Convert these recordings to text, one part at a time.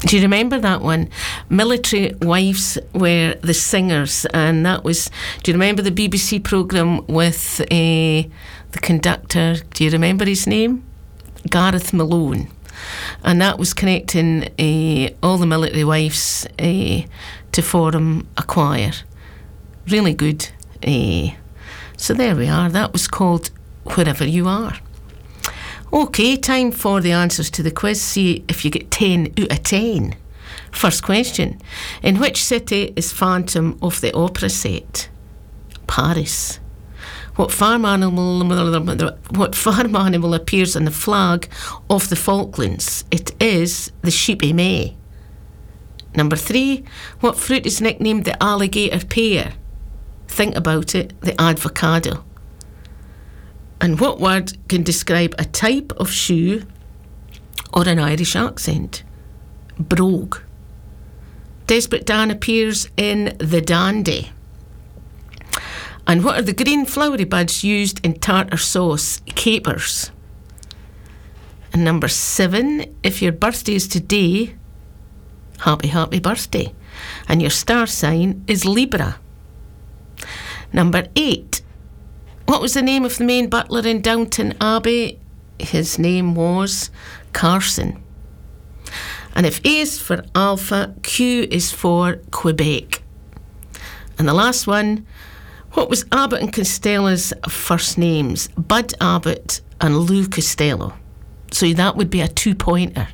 Do you remember that one? Military Wives were the singers, and that was... Do you remember the BBC programme with the conductor? Do you remember his name? Gareth Malone. And that was connecting all the military wives to form a choir. Really good. So there we are. That was called Wherever You Are. Okay, time for the answers to the quiz. See if you get 10 out of 10. First question. In which city is Phantom of the Opera set? Paris. What farm animal appears on the flag of the Falklands? It is the sheepy May. Number 3. What fruit is nicknamed the alligator pear? Think about it, the avocado. And what word can describe a type of shoe or an Irish accent? Brogue. Desperate Dan appears in The Dandy. And what are the green flowery buds used in tartar sauce? Capers. And number 7, if your birthday is today, happy birthday. And your star sign is Libra. Number 8, what was the name of the main butler in Downton Abbey? His name was Carson. And if A is for Alpha, Q is for Quebec. And the last one, what was Abbott and Costello's first names? Bud Abbott and Lou Costello. So that would be a 2-pointer.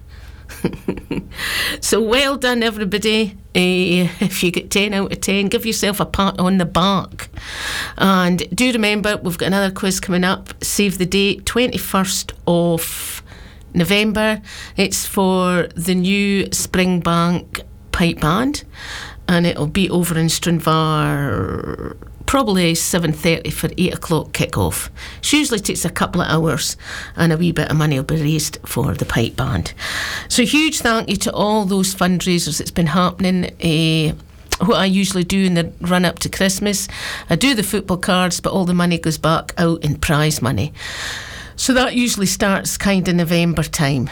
So well done, everybody. If you get 10 out of 10, give yourself a pat on the back. And do remember, we've got another quiz coming up. Save the date, 21st of November. It's for the new Springbank Pipe Band, and it'll be over in Stranraer, probably 7:30 for 8 o'clock kick-off. It usually takes a couple of hours, and a wee bit of money will be raised for the pipe band. So huge thank you to all those fundraisers that's been happening. What I usually do in the run-up to Christmas, I do the football cards, but all the money goes back out in prize money. So that usually starts kind of November time.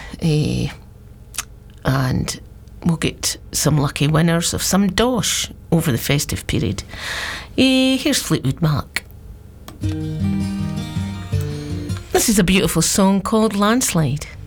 And we'll get some lucky winners of some dosh over the festive period. Here's Fleetwood Mac. This is a beautiful song called Landslide.